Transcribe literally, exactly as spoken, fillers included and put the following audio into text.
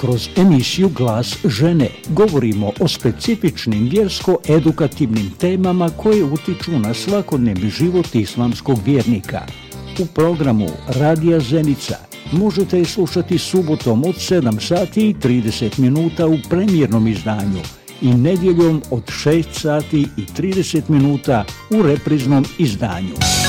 Kroz emisiju Glas žene govorimo o specifičnim vjersko-edukativnim temama koje utiču na svakodnevni život islamskog vjernika. U programu Radija Zenica možete je slušati subotom od sedam sati i trideset minuta u premijernom izdanju i nedjeljom od šest sati i trideset minuta u repriznom izdanju.